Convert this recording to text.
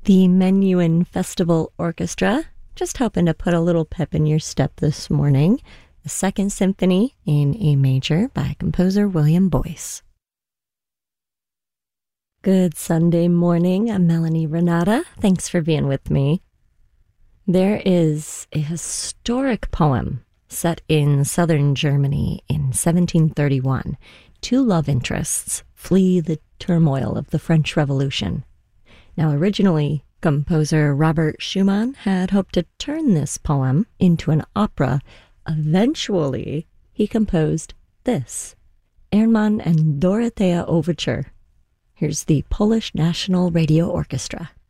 The Menuhin Festival Orchestra, just hoping to put a little pep in your step this morning. The Second Symphony in A Major by composer William Boyce. Good Sunday morning, I'm Melanie Renata. Thanks for being with me. There is a historic poem set in southern Germany in 1731. Two love interests flee the turmoil of the French Revolution. Now, originally, composer Robert Schumann had hoped to turn this poem into an opera. Eventually, he composed this, Hermann and Dorothea Overture. Here's the Polish National Radio Orchestra.